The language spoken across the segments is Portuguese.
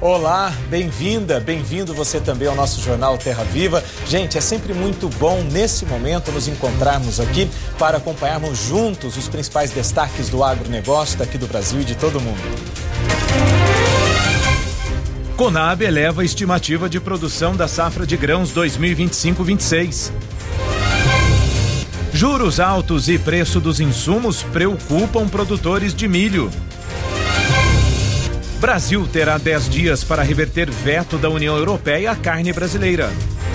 Olá, bem-vinda, bem-vindo você também ao nosso Jornal Terra Viva. Gente, é sempre muito bom nesse momento nos encontrarmos aqui para acompanharmos juntos os principais destaques do agronegócio daqui do Brasil e de todo o mundo. Conab eleva a estimativa de produção da safra de grãos 2025-26. Juros altos e preço dos insumos preocupam produtores de milho. Brasil terá 10 dias para reverter veto da União Europeia à carne brasileira.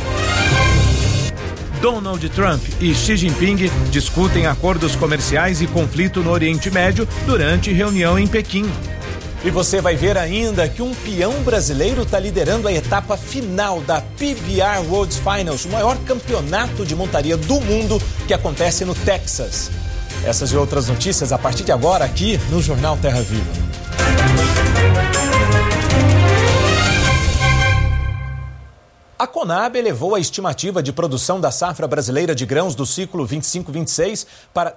Donald Trump e Xi Jinping discutem acordos comerciais e conflito no Oriente Médio durante reunião em Pequim. E você vai ver ainda que um peão brasileiro está liderando a etapa final da PBR World Finals, o maior campeonato de montaria do mundo que acontece no Texas. Essas e outras notícias a partir de agora aqui no Jornal Terra Viva. A Conab elevou a estimativa de produção da safra brasileira de grãos do ciclo 25-26 para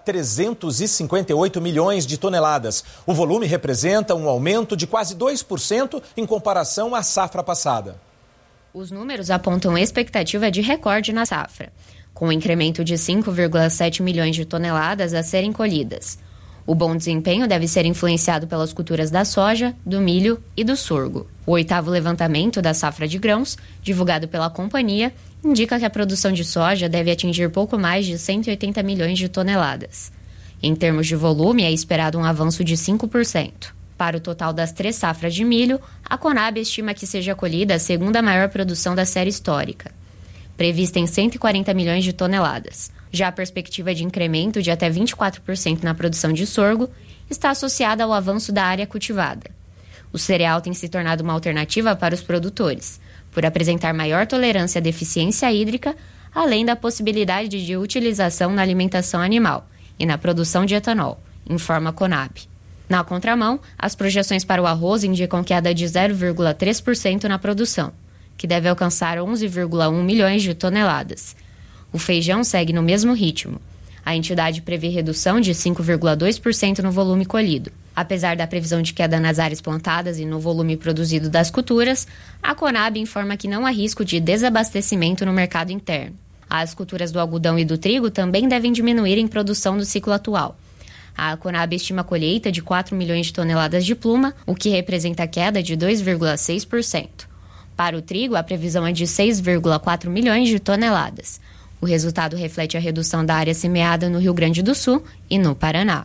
358 milhões de toneladas. O volume representa um aumento de quase 2% em comparação à safra passada. Os números apontam expectativa de recorde na safra, com um incremento de 5,7 milhões de toneladas a serem colhidas. O bom desempenho deve ser influenciado pelas culturas da soja, do milho e do sorgo. O 8º levantamento da safra de grãos, divulgado pela companhia, indica que a produção de soja deve atingir pouco mais de 180 milhões de toneladas. Em termos de volume, é esperado um avanço de 5%. Para o total das 3 safras de milho, a Conab estima que seja colhida a segunda maior produção da série histórica, prevista em 140 milhões de toneladas. Já a perspectiva de incremento de até 24% na produção de sorgo está associada ao avanço da área cultivada. O cereal tem se tornado uma alternativa para os produtores, por apresentar maior tolerância à deficiência hídrica, além da possibilidade de utilização na alimentação animal e na produção de etanol, informa a Conab. Na contramão, as projeções para o arroz indicam queda de 0,3% na produção, que deve alcançar 11,1 milhões de toneladas. O feijão segue no mesmo ritmo. A entidade prevê redução de 5,2% no volume colhido. Apesar da previsão de queda nas áreas plantadas e no volume produzido das culturas, a Conab informa que não há risco de desabastecimento no mercado interno. As culturas do algodão e do trigo também devem diminuir em produção do ciclo atual. A Conab estima a colheita de 4 milhões de toneladas de pluma, o que representa queda de 2,6%. Para o trigo, a previsão é de 6,4 milhões de toneladas. O resultado reflete a redução da área semeada no Rio Grande do Sul e no Paraná.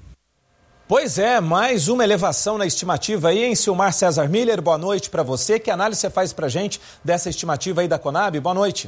Pois é, mais uma elevação na estimativa aí, hein, Silmar César Miller? Boa noite para você. Que análise você faz para a gente dessa estimativa aí da Conab? Boa noite.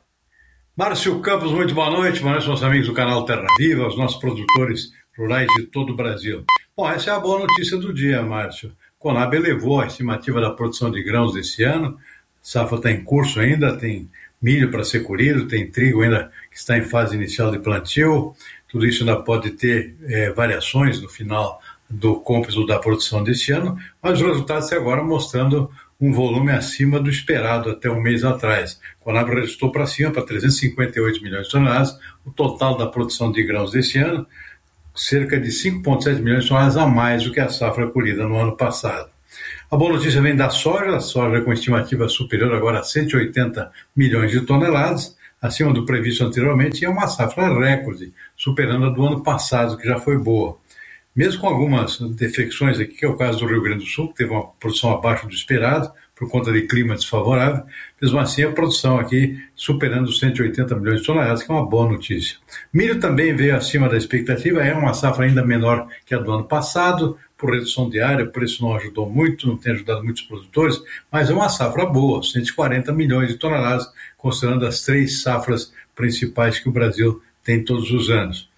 Márcio Campos, muito boa noite. Boa noite aos nossos amigos do canal Terra Viva, aos nossos produtores rurais de todo o Brasil. Bom, essa é a boa notícia do dia, Márcio. Conab elevou a estimativa da produção de grãos desse ano. A safra está em curso ainda, tem milho para ser colhido, tem trigo ainda que está em fase inicial de plantio. Tudo isso ainda pode ter variações no final do cômputo da produção desse ano, mas os resultados até agora mostrando um volume acima do esperado até um mês atrás. A Conab registrou para cima, para 358 milhões de toneladas, o total da produção de grãos desse ano, cerca de 5,7 milhões de toneladas a mais do que a safra colhida no ano passado. A boa notícia vem da soja, a soja com estimativa superior agora a 180 milhões de toneladas, acima do previsto anteriormente, e é uma safra recorde, superando a do ano passado, que já foi boa. Mesmo com algumas defecções aqui, que é o caso do Rio Grande do Sul, que teve uma produção abaixo do esperado, por conta de clima desfavorável, mesmo assim a produção aqui superando os 180 milhões de toneladas, que é uma boa notícia. Milho também veio acima da expectativa, é uma safra ainda menor que a do ano passado, por redução de área, o preço não ajudou muito, não tem ajudado muitos produtores, mas é uma safra boa, 140 milhões de toneladas, considerando as 3 safras principais que o Brasil tem todos os anos.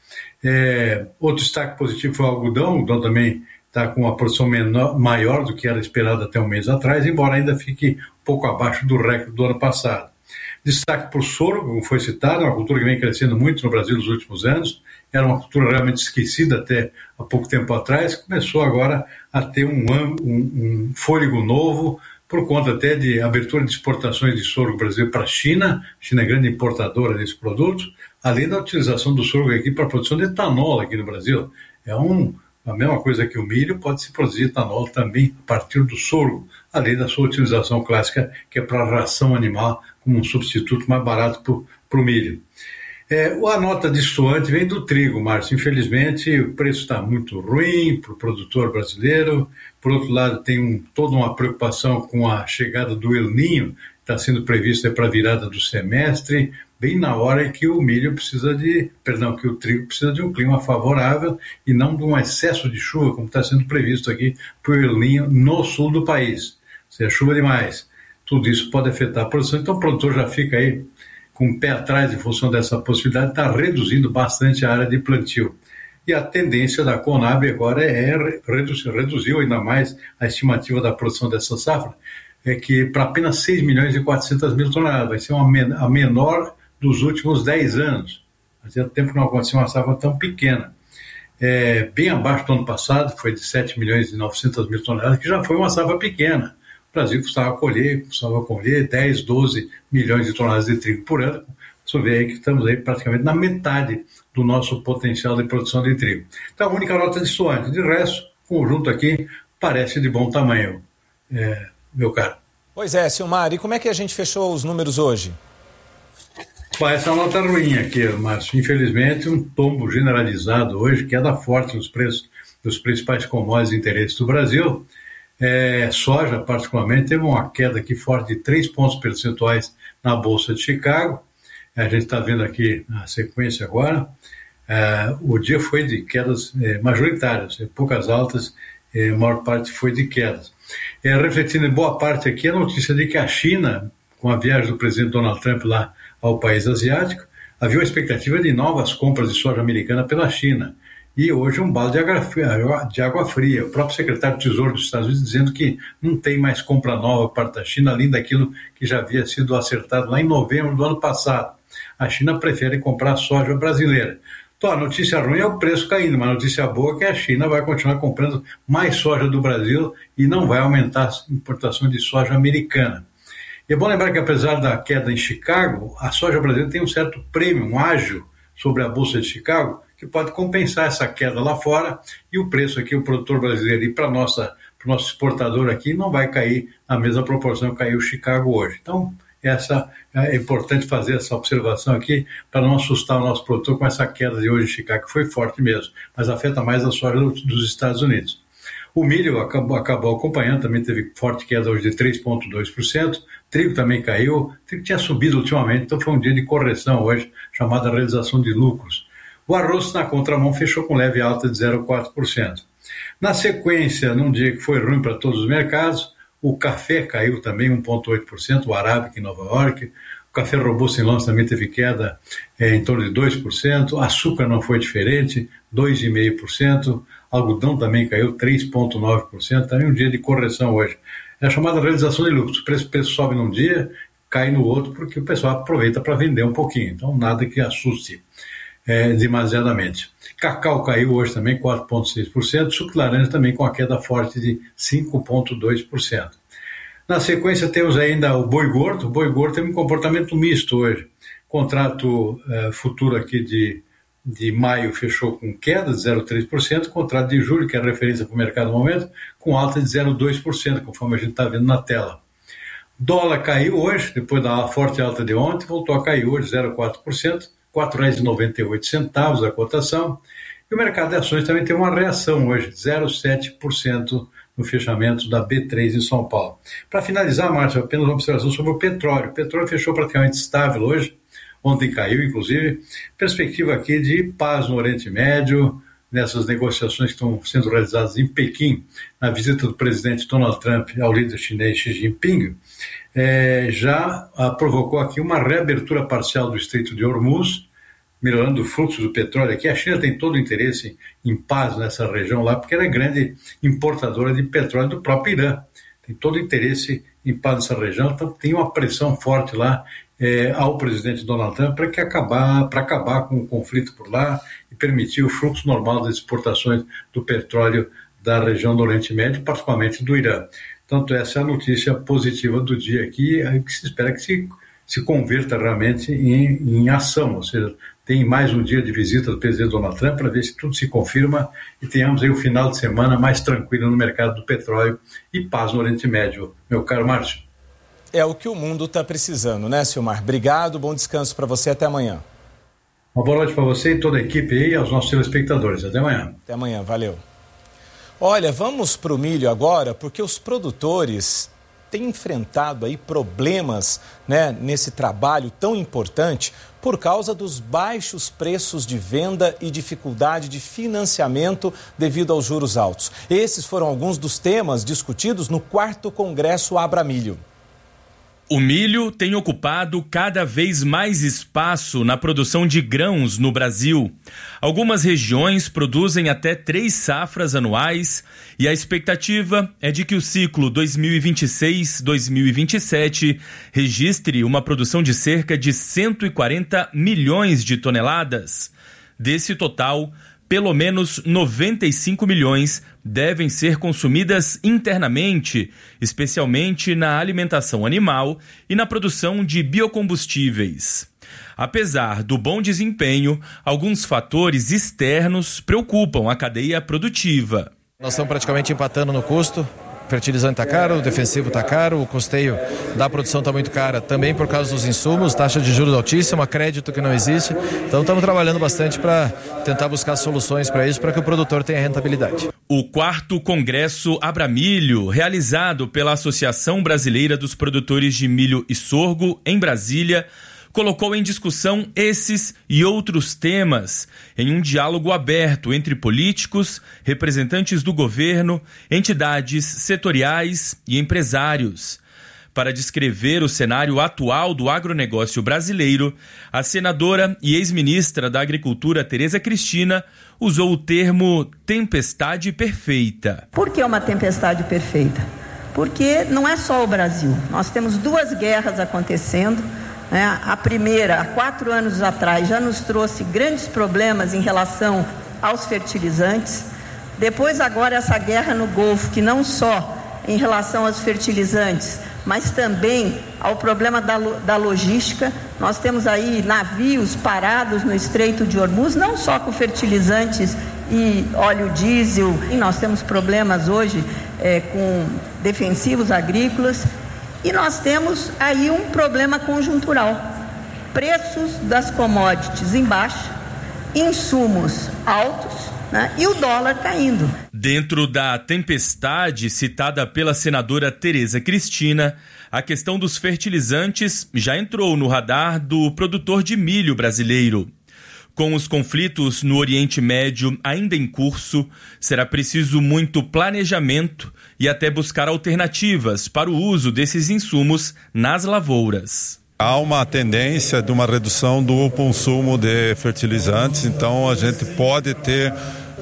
Outro destaque positivo foi o algodão. O algodão também está com uma produção maior do que era esperado até um mês atrás, embora ainda fique um pouco abaixo do recorde do ano passado. Destaque para o sorgo, como foi citado, uma cultura que vem crescendo muito no Brasil nos últimos anos. Era uma cultura realmente esquecida até há pouco tempo atrás, começou agora a ter um fôlego novo, por conta até de abertura de exportações de sorgo brasileiro para a China. A China é grande importadora desse produto, além da utilização do sorgo aqui para a produção de etanol aqui no Brasil. É um a mesma coisa que o milho, pode se produzir etanol também a partir do sorgo, além da sua utilização clássica, que é para a ração animal, como um substituto mais barato para o milho. A nota destoante vem do trigo, Márcio. Infelizmente, o preço está muito ruim para o produtor brasileiro. Por outro lado, tem toda uma preocupação com a chegada do El Niño, que está sendo prevista para a virada do semestre, bem na hora em que o que o trigo precisa de um clima favorável e não de um excesso de chuva, como está sendo previsto aqui para o El Niño no sul do país. Se é chuva demais, tudo isso pode afetar a produção. Então o produtor já fica aí com o pé atrás em função dessa possibilidade, está reduzindo bastante a área de plantio. E a tendência da Conab agora reduziu ainda mais a estimativa da produção dessa safra, que para apenas 6 milhões e 400 mil toneladas, vai ser a menor dos últimos 10 anos. Fazia tempo que não acontecia uma safra tão pequena. Bem abaixo do ano passado, foi de 7 milhões e 900 mil toneladas, que já foi uma safra pequena. O Brasil custava colher 10, 12 milhões de toneladas de trigo por ano. Você vê aí que estamos aí praticamente na metade do nosso potencial de produção de trigo. Então, a única nota destoante. De resto, o conjunto aqui parece de bom tamanho, meu caro. Pois é, Silmar, e como é que a gente fechou os números hoje? Essa é uma nota ruim aqui, Márcio. Infelizmente, um tombo generalizado hoje, queda forte nos preços dos principais commodities de interesse do Brasil. Soja, particularmente, teve uma queda aqui forte de 3 pontos percentuais na Bolsa de Chicago. A gente está vendo aqui na sequência agora. O dia foi de quedas majoritárias, poucas altas, a maior parte foi de quedas. Refletindo em boa parte aqui a notícia de que a China, com a viagem do presidente Donald Trump lá ao país asiático, havia uma expectativa de novas compras de soja americana pela China. E hoje um balde de água fria. O próprio secretário de Tesouro dos Estados Unidos dizendo que não tem mais compra nova por parte da China, além daquilo que já havia sido acertado lá em novembro do ano passado. A China prefere comprar soja brasileira. Então, a notícia ruim é o preço caindo, mas a notícia boa é que a China vai continuar comprando mais soja do Brasil e não vai aumentar a importação de soja americana. E é bom lembrar que, apesar da queda em Chicago, a soja brasileira tem um certo prêmio, um ágio sobre a Bolsa de Chicago, que pode compensar essa queda lá fora, e o preço aqui, o produtor brasileiro, e para o nosso exportador aqui, não vai cair na mesma proporção que caiu o Chicago hoje. Então, é importante fazer essa observação aqui para não assustar o nosso produtor com essa queda de hoje em Chicago, que foi forte mesmo, mas afeta mais a soja dos Estados Unidos. O milho acabou acompanhando, também teve forte queda hoje de 3,2%, trigo também caiu, o trigo tinha subido ultimamente, então foi um dia de correção hoje, chamada realização de lucros. O arroz, na contramão, fechou com leve alta de 0,4%. Na sequência, num dia que foi ruim para todos os mercados, o café caiu também 1,8%, o arábica em Nova York, o café robusto em Londres também teve queda em torno de 2%, açúcar não foi diferente, 2,5%, algodão também caiu 3,9%, também um dia de correção hoje. É a chamada realização de lucros, o preço sobe num dia, cai no outro, porque o pessoal aproveita para vender um pouquinho, então nada que assuste demasiadamente. Cacau caiu hoje também 4,6%, suco de laranja também com a queda forte de 5,2%. Na sequência temos ainda o boi gordo. O boi gordo tem um comportamento misto hoje. Contrato futuro aqui de maio fechou com queda de 0,3%, contrato de julho, que é a referência para o mercado no momento, com alta de 0,2%, conforme a gente está vendo na tela. Dólar caiu hoje, depois da forte alta de ontem, voltou a cair hoje 0,4%, R$ 4,98 a cotação, e o mercado de ações também teve uma reação hoje, 0,7% no fechamento da B3 em São Paulo. Para finalizar, Márcio, apenas uma observação sobre o petróleo. O petróleo fechou praticamente estável hoje, ontem caiu, inclusive, perspectiva aqui de paz no Oriente Médio, nessas negociações que estão sendo realizadas em Pequim, na visita do presidente Donald Trump ao líder chinês Xi Jinping, já provocou aqui uma reabertura parcial do Estreito de Hormuz, melhorando o fluxo do petróleo aqui. A China tem todo o interesse em paz nessa região lá, porque ela é grande importadora de petróleo do próprio Irã. Tem todo o interesse em paz nessa região, então tem uma pressão forte lá ao presidente Donald Trump para acabar com o conflito por lá e permitir o fluxo normal das exportações do petróleo da região do Oriente Médio, particularmente do Irã. Tanto essa é a notícia positiva do dia aqui, que se espera que se converta realmente em ação, ou seja, tem mais um dia de visita do presidente Donald Trump para ver se tudo se confirma e tenhamos aí o final de semana mais tranquilo no mercado do petróleo e paz no Oriente Médio. Meu caro Márcio. É o que o mundo está precisando, né, Silmar? Obrigado, bom descanso para você, até amanhã. Uma boa noite para você e toda a equipe e aos nossos telespectadores. Até amanhã. Até amanhã, valeu. Olha, vamos para o milho agora, porque os produtores têm enfrentado aí problemas, né, nesse trabalho tão importante por causa dos baixos preços de venda e dificuldade de financiamento devido aos juros altos. Esses foram alguns dos temas discutidos no 4º Congresso Abra Milho. O milho tem ocupado cada vez mais espaço na produção de grãos no Brasil. Algumas regiões produzem até 3 safras anuais e a expectativa é de que o ciclo 2026-2027 registre uma produção de cerca de 140 milhões de toneladas. Desse total, pelo menos 95 milhões devem ser consumidas internamente, especialmente na alimentação animal e na produção de biocombustíveis. Apesar do bom desempenho, alguns fatores externos preocupam a cadeia produtiva. Nós estamos praticamente empatando no custo. O fertilizante está caro, o defensivo está caro, o custeio da produção está muito cara, também por causa dos insumos, taxa de juros altíssima, crédito que não existe. Então estamos trabalhando bastante para tentar buscar soluções para isso, para que o produtor tenha rentabilidade. O 4º Congresso Abra Milho, realizado pela Associação Brasileira dos Produtores de Milho e Sorgo, em Brasília, colocou em discussão esses e outros temas em um diálogo aberto entre políticos, representantes do governo, entidades setoriais e empresários. Para descrever o cenário atual do agronegócio brasileiro, a senadora e ex-ministra da Agricultura, Tereza Cristina, usou o termo tempestade perfeita. Por que uma tempestade perfeita? Porque não é só o Brasil. Nós temos 2 guerras acontecendo. A primeira, há 4 anos atrás, já nos trouxe grandes problemas em relação aos fertilizantes. Depois, agora, essa guerra no Golfo, que não só em relação aos fertilizantes, mas também ao problema da logística. Nós temos aí navios parados no Estreito de Hormuz, não só com fertilizantes e óleo diesel. E nós temos problemas hoje com defensivos agrícolas. E nós temos aí um problema conjuntural. Preços das commodities em baixa, insumos altos, né, e o dólar caindo. Dentro da tempestade citada pela senadora Tereza Cristina, a questão dos fertilizantes já entrou no radar do produtor de milho brasileiro. Com os conflitos no Oriente Médio ainda em curso, será preciso muito planejamento e até buscar alternativas para o uso desses insumos nas lavouras. Há uma tendência de uma redução do consumo de fertilizantes, então a gente pode ter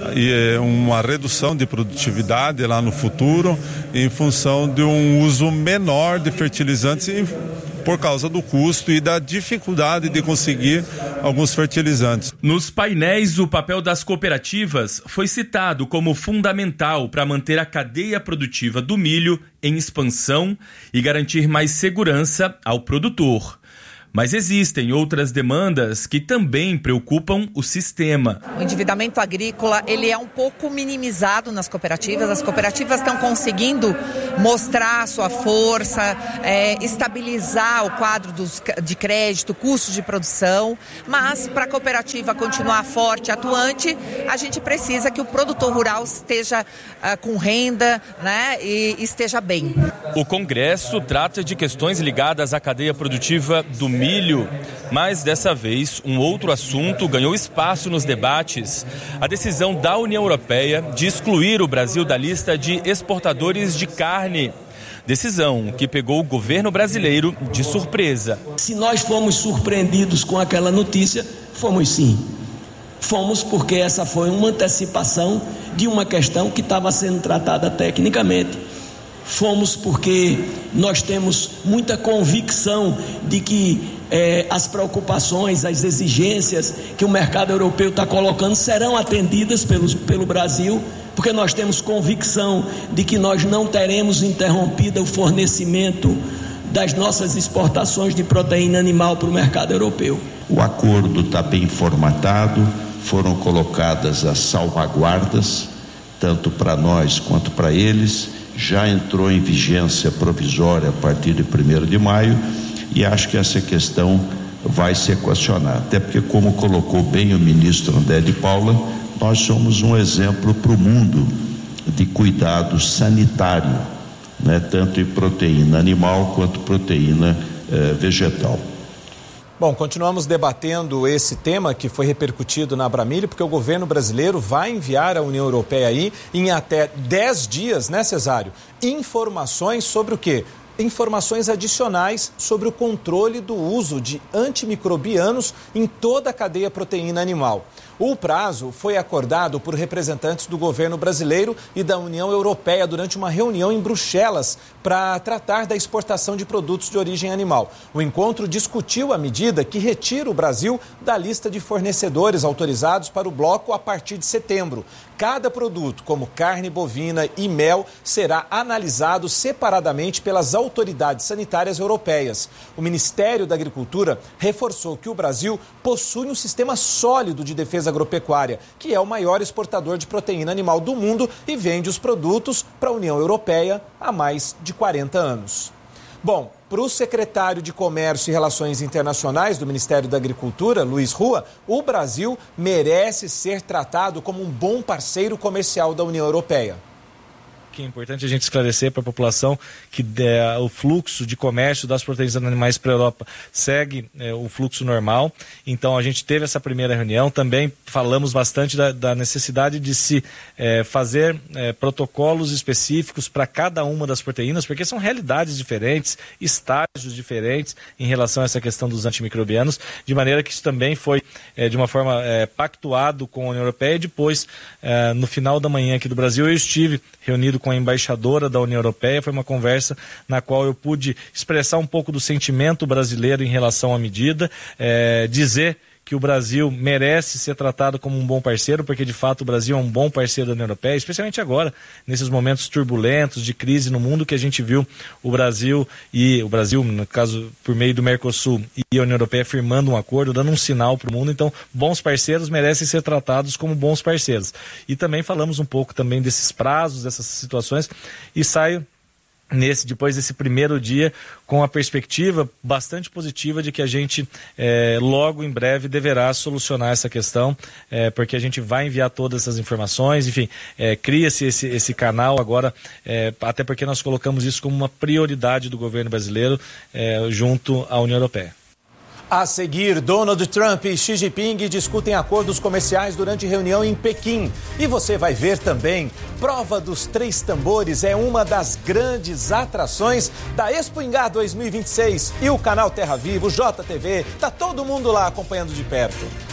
uma redução de produtividade lá no futuro em função de um uso menor de fertilizantes por causa do custo e da dificuldade de conseguir alguns fertilizantes. Nos painéis, o papel das cooperativas foi citado como fundamental para manter a cadeia produtiva do milho em expansão e garantir mais segurança ao produtor. Mas existem outras demandas que também preocupam o sistema. O endividamento agrícola, ele é um pouco minimizado nas cooperativas. As cooperativas estão conseguindo mostrar a sua força, estabilizar o quadro de crédito, custos de produção. Mas para a cooperativa continuar forte, atuante, a gente precisa que o produtor rural esteja com renda, né, e esteja bem. O Congresso trata de questões ligadas à cadeia produtiva do milho, mas dessa vez um outro assunto ganhou espaço nos debates: a decisão da União Europeia de excluir o Brasil da lista de exportadores de carne. Decisão que pegou o governo brasileiro de surpresa. Se nós fomos surpreendidos com aquela notícia, fomos sim. Fomos porque essa foi uma antecipação de uma questão que estava sendo tratada tecnicamente. Fomos porque nós temos muita convicção de que as preocupações, as exigências que o mercado europeu está colocando serão atendidas pelo Brasil, porque nós temos convicção de que nós não teremos interrompido o fornecimento das nossas exportações de proteína animal para o mercado europeu. O acordo está bem formatado, foram colocadas as salvaguardas, tanto para nós quanto para eles, já entrou em vigência provisória a partir de 1º de maio, e acho que essa questão vai ser questionada, até porque, como colocou bem o ministro André de Paula, nós somos um exemplo para o mundo de cuidado sanitário, né, tanto em proteína animal quanto proteína vegetal. Bom, continuamos debatendo esse tema que foi repercutido na Abramilho, porque o governo brasileiro vai enviar à União Europeia aí, em até 10 dias, né, Cesário, informações sobre o quê? Informações adicionais sobre o controle do uso de antimicrobianos em toda a cadeia proteína animal. O prazo foi acordado por representantes do governo brasileiro e da União Europeia durante uma reunião em Bruxelas para tratar da exportação de produtos de origem animal. O encontro discutiu a medida que retira o Brasil da lista de fornecedores autorizados para o bloco a partir de setembro. Cada produto, como carne bovina e mel, será analisado separadamente pelas autoridades sanitárias europeias. O Ministério da Agricultura reforçou que o Brasil possui um sistema sólido de defesa agropecuária, que é o maior exportador de proteína animal do mundo e vende os produtos para a União Europeia há mais de 40 anos. Bom, para o secretário de Comércio e Relações Internacionais do Ministério da Agricultura, Luiz Rua, o Brasil merece ser tratado como um bom parceiro comercial da União Europeia. É importante a gente esclarecer para a população que o fluxo de comércio das proteínas animais para a Europa segue o fluxo normal. Então a gente teve essa primeira reunião, também falamos bastante da necessidade de se fazer protocolos específicos para cada uma das proteínas, porque são realidades diferentes, estágios diferentes em relação a essa questão dos antimicrobianos, de maneira que isso também foi de uma forma pactuado com a União Europeia. E depois, no final da manhã aqui do Brasil, eu estive reunido com a embaixadora da União Europeia. Foi uma conversa na qual eu pude expressar um pouco do sentimento brasileiro em relação à medida, dizer que o Brasil merece ser tratado como um bom parceiro, porque de fato o Brasil é um bom parceiro da União Europeia, especialmente agora, nesses momentos turbulentos de crise no mundo, que a gente viu o Brasil, no caso, por meio do Mercosul e a União Europeia firmando um acordo, dando um sinal para o mundo. Então, bons parceiros merecem ser tratados como bons parceiros. E também falamos um pouco também desses prazos, dessas situações, e saio depois desse primeiro dia com a perspectiva bastante positiva de que a gente logo em breve deverá solucionar essa questão, porque a gente vai enviar todas essas informações. Enfim, cria-se esse canal agora, até porque nós colocamos isso como uma prioridade do governo brasileiro junto à União Europeia. A seguir, Donald Trump e Xi Jinping discutem acordos comerciais durante reunião em Pequim. E você vai ver também, Prova dos Três Tambores é uma das grandes atrações da Expo Ingá 2026. E o canal Terra Viva, o JTV, tá todo mundo lá acompanhando de perto.